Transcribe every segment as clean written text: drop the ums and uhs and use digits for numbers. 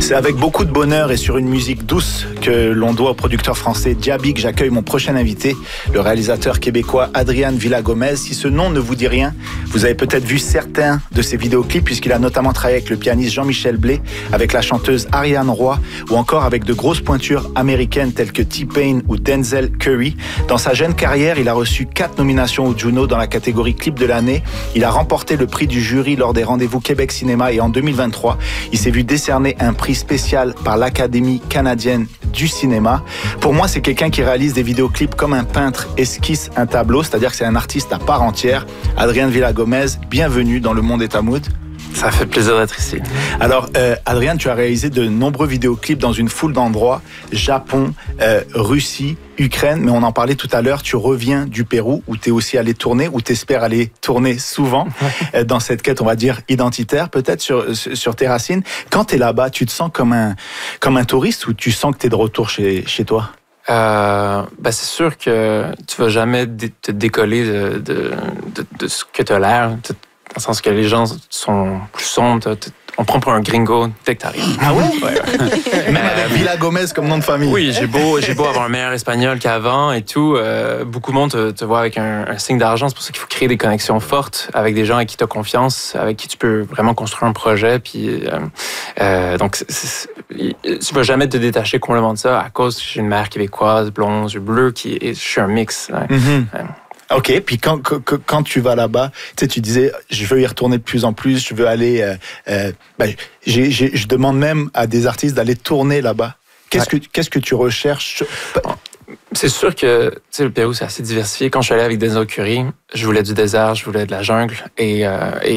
C'est avec beaucoup de bonheur et sur une musique douce que l'on doit au producteur français Diaby que j'accueille mon prochain invité, le réalisateur québécois Adrian Villa-Gomez. Si ce nom ne vous dit rien, vous avez peut-être vu certains de ses vidéoclips puisqu'il a notamment travaillé avec le pianiste Jean-Michel Blé, avec la chanteuse Ariane Roy ou encore avec de grosses pointures américaines telles que T-Pain ou Denzel Curry. Dans sa jeune carrière, il a reçu 4 nominations au Juno dans la catégorie clip de l'année. Il a remporté le prix du jury lors des rendez-vous Québec Cinéma et en 2023, il s'est vu décerner un prix spécial par l'Académie canadienne du cinéma. Pour moi, c'est quelqu'un qui réalise des vidéoclips comme un peintre esquisse un tableau, c'est-à-dire que c'est un artiste à part entière. Adrian Villa-Gomez, bienvenue dans Le Monde est à Mood. Ça fait plaisir d'être ici. Alors, Adrien, tu as réalisé de nombreux vidéoclips dans une foule d'endroits, Japon, Russie, Ukraine, mais on en parlait tout à l'heure, tu reviens du Pérou, où tu es aussi allé tourner, où tu espères aller tourner souvent, dans cette quête, on va dire, identitaire, peut-être, sur tes racines. Quand tu es là-bas, tu te sens comme un touriste ou tu sens que tu es de retour chez toi? C'est sûr que tu vas jamais te décoller de ce que tu as l'air. Dans le sens que les gens sont plus sombres. On prend pour un gringo dès que t'arrives. Ah ouais? Même avec Villa-Gomez comme nom de famille. Oui, j'ai beau avoir un meilleur espagnol qu'avant et tout. Beaucoup de monde te voit avec un signe d'argent. C'est pour ça qu'il faut créer des connexions fortes avec des gens avec qui tu as confiance, avec qui tu peux vraiment construire un projet. Puis, donc, tu vas jamais te détacher complètement de ça à cause que j'ai une mère québécoise, blonde, yeux bleus, je suis un mix. OK, puis quand tu vas là-bas, tu sais, tu disais, je veux y retourner de plus en plus, je veux aller... je demande même à des artistes d'aller tourner là-bas. Qu'est-ce que tu recherches? C'est sûr que le Pérou, c'est assez diversifié. Quand je suis allé avec Denzel Curry, je voulais du désert, je voulais de la jungle. Et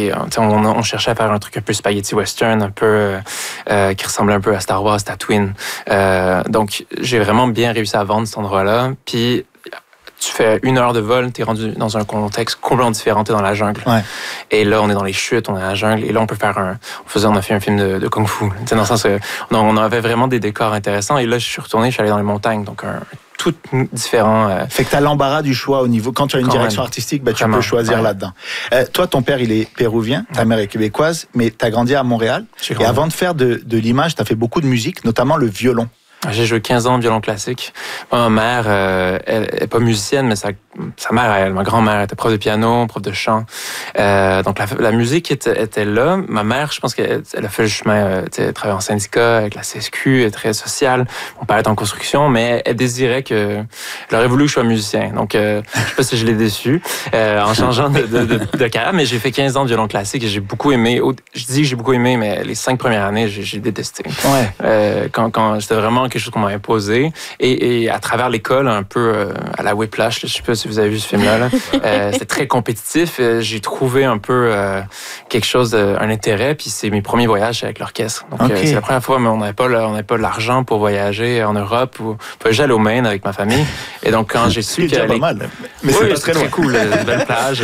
on cherchait à faire un truc un peu spaghetti western, un peu qui ressemblait un peu à Star Wars, Tatooine. Donc, j'ai vraiment bien réussi à vendre cet endroit-là. Puis, tu fais 1 heure de vol, t'es rendu dans un contexte complètement différent, t'es dans la jungle. Ouais. Et là, on est dans les chutes, on est dans la jungle. Et là, on a fait un film de Kung Fu. Dans le sens on avait vraiment des décors intéressants. Et là, je suis allé dans les montagnes. Donc, tout différent. Fait que t'as l'embarras du choix au niveau... Quand tu as une direction artistique, tu peux choisir là-dedans. Toi, ton père, il est péruvien, ta mère est québécoise, mais t'as grandi à Montréal. Et avant de faire de l'image, t'as fait beaucoup de musique, notamment le violon. J'ai joué 15 ans de violon classique. Ma mère, elle est pas musicienne, mais sa mère, ma grand-mère, était prof de piano, prof de chant. Donc la musique était là. Ma mère, je pense qu'elle a fait le chemin, elle travaillait en syndicat avec la CSQ, elle est très sociale. Mon père est en construction, mais elle désirait elle aurait voulu que je sois musicien. Donc je sais pas si je l'ai déçu en changeant de carrière, mais j'ai fait 15 ans de violon classique et j'ai beaucoup aimé. Je dis que j'ai beaucoup aimé, mais les 5 premières années, j'ai détesté. Ouais. Quand c'était vraiment quelque chose qu'on m'a imposé et à travers l'école un peu à la Whiplash, je sais pas si vous avez vu ce film-là, c'était très compétitif. J'ai trouvé un peu quelque chose, un intérêt, puis c'est mes premiers voyages avec l'orchestre. Donc c'est la première fois, mais on n'avait pas l'argent pour voyager en Europe ou j'allais au Maine avec ma famille. Et donc quand j'ai su que pas mal, mais oui, c'est très cool, une belle plage.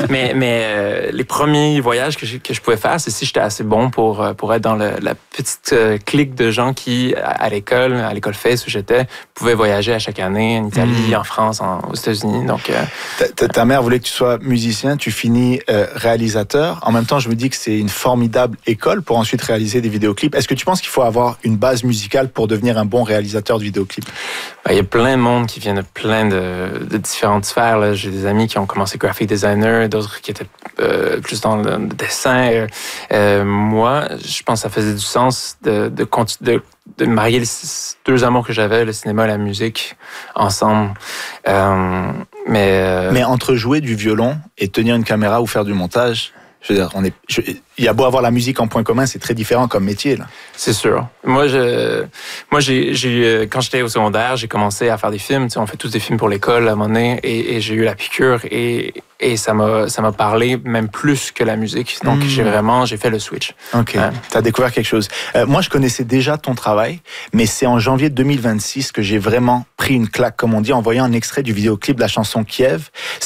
Mais les premiers voyages que je pouvais faire, c'est si j'étais assez bon pour être dans la petite clique de gens qui à l'école FACE où j'étais, pouvaient voyager à chaque année en Italie, en France, aux États-Unis. Donc, ta mère voulait que tu sois musicien, tu finis réalisateur. En même temps, je me dis que c'est une formidable école pour ensuite réaliser des vidéoclips. Est-ce que tu penses qu'il faut avoir une base musicale pour devenir un bon réalisateur de vidéoclips? Il y a plein de monde qui vient de plein de différentes sphères. Là. J'ai des amis qui ont commencé graphic designer, d'autres qui étaient plus dans le dessin. Moi, je pense que ça faisait du sens de marier les 2 amours que j'avais, le cinéma et la musique, ensemble. Mais entre jouer du violon et tenir une caméra ou faire du montage, je veux dire, il y a beau avoir la musique en point commun, c'est très différent comme métier, là. C'est sûr. Moi, quand j'étais au secondaire, j'ai commencé à faire des films. Tu sais, on fait tous des films pour l'école à un moment donné, et j'ai eu la piqûre et ça m'a parlé même plus que la musique. Donc, j'ai fait le switch. OK. T'as découvert quelque chose. Moi, je connaissais déjà ton travail, mais c'est en janvier 2026 que j'ai vraiment pris une claque, comme on dit, en voyant un extrait du vidéoclip de la chanson Kiev.